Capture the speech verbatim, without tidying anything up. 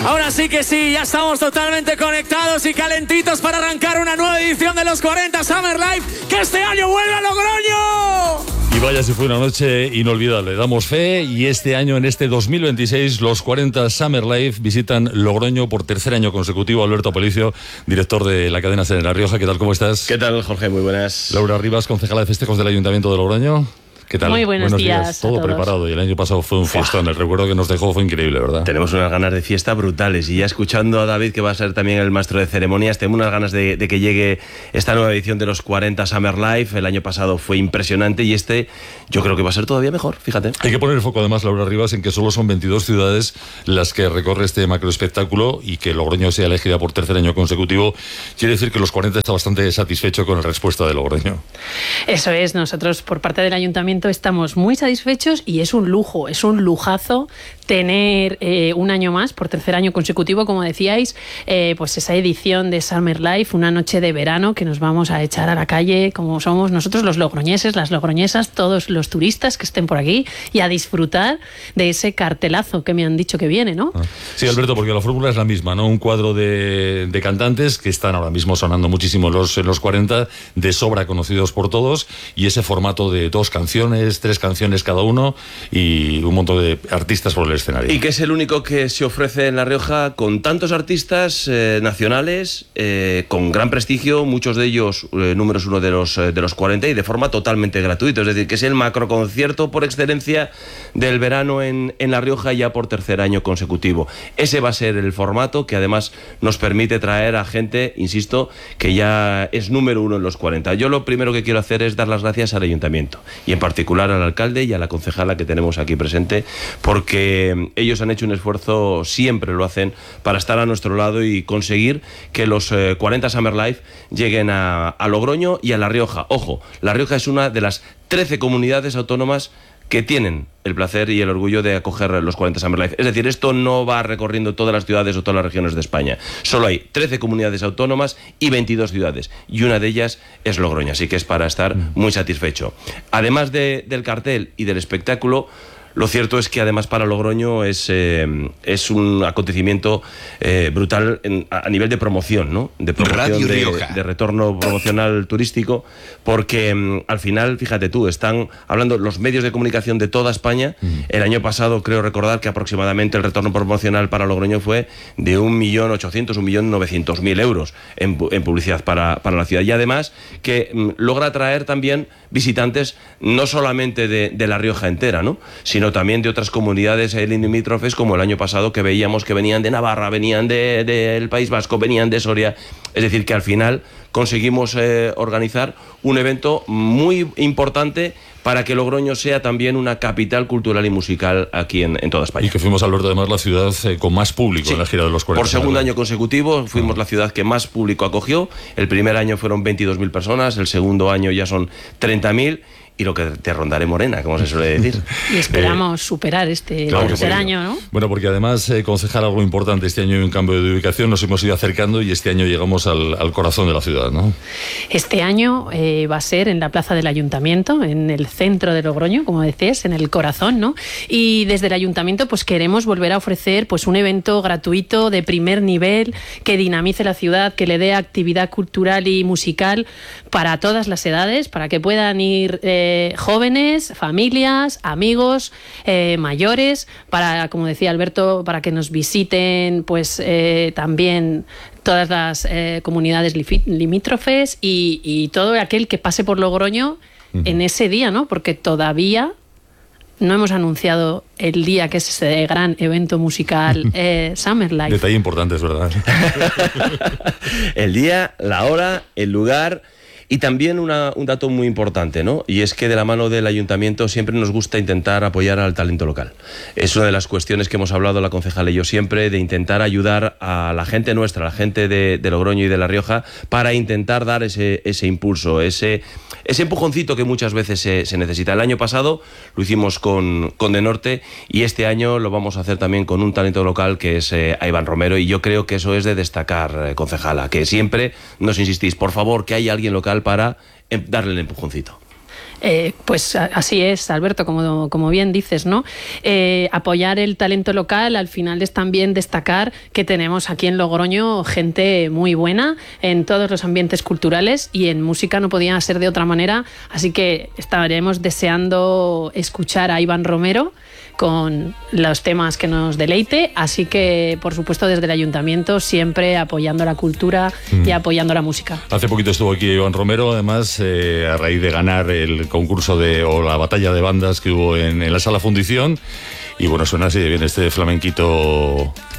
Ahora sí que sí, ya estamos totalmente conectados y calentitos para arrancar una nueva edición de los cuarenta Summer Live, que este año vuelve a Logroño. Y vaya si fue una noche inolvidable, damos fe, y este año, en este dos mil veintiséis, los cuarenta Summer Live visitan Logroño por tercer año consecutivo. Alberto Aparicio, director de la cadena SER en La Rioja, ¿qué tal, cómo estás? ¿Qué tal, Jorge? Muy buenas. Laura Rivas, concejala de festejos del Ayuntamiento de Logroño. ¿Qué tal? Muy buenos, buenos días, días. Todo preparado, y el año pasado fue un fiestón. El recuerdo que nos dejó fue increíble, ¿verdad? Tenemos unas ganas de fiesta brutales, y ya escuchando a David, que va a ser también el maestro de ceremonias, tenemos unas ganas de, de que llegue esta nueva edición de los cuarenta Summer Live. El año pasado fue impresionante y este yo creo que va a ser todavía mejor, fíjate. Hay que poner el foco además, Laura Rivas, en que solo son veintidós ciudades las que recorre este macroespectáculo, y que Logroño sea elegida por tercer año consecutivo quiere decir que los cuarenta está bastante satisfecho con la respuesta de Logroño. Eso es, nosotros por parte del Ayuntamiento estamos muy satisfechos, y es un lujo, es un lujazo tener eh, un año más, por tercer año consecutivo, como decíais, eh, pues esa edición de Summer Life, una noche de verano que nos vamos a echar a la calle, como somos nosotros los logroñeses, las logroñesas, todos los turistas que estén por aquí, y a disfrutar de ese cartelazo que me han dicho que viene, ¿no? Sí, Alberto, porque la fórmula es la misma, ¿no? Un cuadro de, de cantantes que están ahora mismo sonando muchísimo en los, en los cuarenta, de sobra conocidos por todos, y ese formato de dos canciones, tres canciones cada uno, y un montón de artistas por el escenario. Y que es el único que se ofrece en La Rioja, con tantos artistas eh, nacionales, eh, con gran prestigio, muchos de ellos eh, números uno de los, eh, de los cuarenta, y de forma totalmente gratuita. Es decir, que es el macroconcierto por excelencia del verano en, en La Rioja, ya por tercer año consecutivo. Ese va a ser el formato que además nos permite traer a gente, insisto, que ya es número uno en los cuarenta. Yo lo primero que quiero hacer es dar las gracias al Ayuntamiento, y en particular al alcalde y a la concejala que tenemos aquí presente, porque ellos han hecho un esfuerzo, siempre lo hacen, para estar a nuestro lado y conseguir que los eh, cuarenta Summer Life lleguen a, a Logroño y a La Rioja. Ojo, La Rioja es una de las trece comunidades autónomas que tienen el placer y el orgullo de acoger los cuarenta Summer Life. Es decir, esto no va recorriendo todas las ciudades o todas las regiones de España. Solo hay trece comunidades autónomas y veintidós ciudades, y una de ellas es Logroño, así que es para estar muy satisfecho. Además de, del cartel y del espectáculo, lo cierto es que además para Logroño es, eh, es un acontecimiento eh, brutal en, a, a nivel de promoción, ¿no? De promoción, de, de retorno promocional turístico, porque um, al final, fíjate tú, están hablando los medios de comunicación de toda España. Mm. El año pasado creo recordar que aproximadamente el retorno promocional para Logroño fue de un millón ochocientos, un millón novecientos mil euros en, en publicidad para, para la ciudad, y además que um, logra atraer también visitantes no solamente de, de La Rioja entera, ¿no? Sino sino también de otras comunidades limítrofes, como el año pasado, que veíamos que venían de Navarra, venían del de, de País Vasco, venían de Soria. Es decir, que al final conseguimos eh, organizar un evento muy importante para que Logroño sea también una capital cultural y musical aquí en, en toda España. Y que fuimos, Alberto, además la ciudad eh, con más público, sí, en la gira de los cuarenta. Por segundo año consecutivo fuimos uh-huh. la ciudad que más público acogió. El primer año fueron veintidós mil personas, el segundo año ya son treinta mil. Y lo que te rondaré morena, como se suele decir. Y esperamos eh, superar este claro tercer año, ¿no? Bueno, porque además, eh, concejal, algo importante, este año hay un cambio de ubicación, nos hemos ido acercando y este año llegamos al, al corazón de la ciudad, ¿no? Este año eh, va a ser en la plaza del Ayuntamiento, en el centro de Logroño, como decías, en el corazón, ¿no? Y desde el Ayuntamiento pues queremos volver a ofrecer pues un evento gratuito de primer nivel que dinamice la ciudad, que le dé actividad cultural y musical para todas las edades, para que puedan ir eh, jóvenes, familias, amigos, eh, mayores, para, como decía Alberto, para que nos visiten pues eh, también todas las eh, comunidades limítrofes y, y todo aquel que pase por Logroño uh-huh. en ese día, ¿no? Porque todavía no hemos anunciado el día que es ese gran evento musical eh, Summer Life. Detalle importante, es verdad. El día, la hora, el lugar. Y también una, un dato muy importante, ¿no? Y es que de la mano del Ayuntamiento siempre nos gusta intentar apoyar al talento local. Es una de las cuestiones que hemos hablado la concejala y yo siempre, de intentar ayudar a la gente nuestra, a la gente de, de Logroño y de La Rioja, para intentar dar ese, ese impulso, ese, ese empujoncito que muchas veces se, se necesita. El año pasado lo hicimos con, con De Norte, y este año lo vamos a hacer también con un talento local que es eh, Iván Romero, y yo creo que eso es de destacar, eh, concejala, que siempre nos insistís, por favor, que haya alguien local para darle el empujoncito. Eh, pues así es, Alberto, como, como bien dices, ¿no? Eh, apoyar el talento local al final es también destacar que tenemos aquí en Logroño gente muy buena en todos los ambientes culturales y en música no podía ser de otra manera, así que estaremos deseando escuchar a Iván Romero con los temas que nos deleite, así que por supuesto desde el ayuntamiento siempre apoyando la cultura mm. y apoyando la música. Hace poquito estuvo aquí Iván Romero, además eh, a raíz de ganar el concurso de o la batalla de bandas que hubo en, en la Sala Fundición, y bueno, suena así de bien este flamenquito